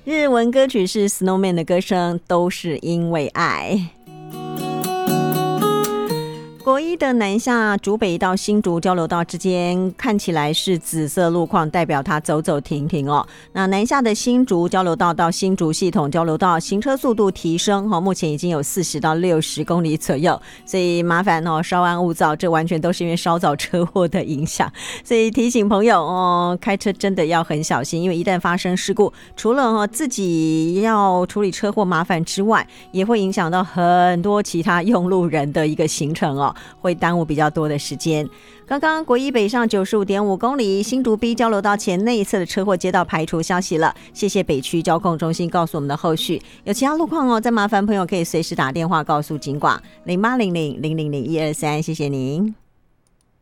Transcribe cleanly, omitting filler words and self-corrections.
日文歌曲是 Snowman 的歌声，都是因为爱。国一的南下竹北到新竹交流道之间看起来是紫色路况，代表它走走停停哦。那南下的新竹交流道到新竹系统交流道行车速度提升目前已经有40到60公里左右，所以麻烦稍安勿躁，这完全都是因为稍早车祸的影响。所以提醒朋友开车真的要很小心，因为一旦发生事故，除了自己要处理车祸麻烦之外，也会影响到很多其他用路人的一个行程会耽误比较多的时间。刚刚国一北上95.5公里新竹 B 交流道前内侧的车祸接到排除消息了，谢谢北区交控中心告诉我们的后续。有其他路况再麻烦朋友可以随时打电话告诉警广0800000123，谢谢您。